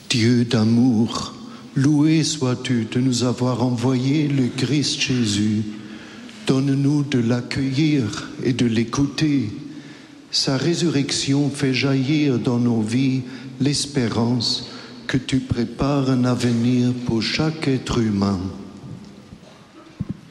Dieu d'amour, loué sois-tu de nous avoir envoyé le Christ Jésus. Donne-nous de l'accueillir et de l'écouter. Sa résurrection fait jaillir dans nos vies l'espérance que tu prépares un avenir pour chaque être humain.